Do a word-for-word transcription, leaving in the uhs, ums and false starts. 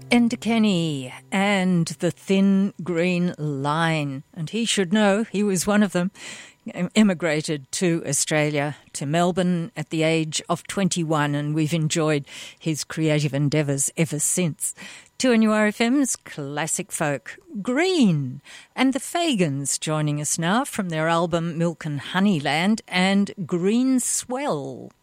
Enda Kenny and the Thin Green Line. And he should know, he was one of them. Emigrated to Australia, to Melbourne at the age of twenty-one, and we've enjoyed his creative endeavours ever since. two N U R F M's Classic Folk, Green, and the Fagans joining us now from their album Milk and Honeyland and Green Swell.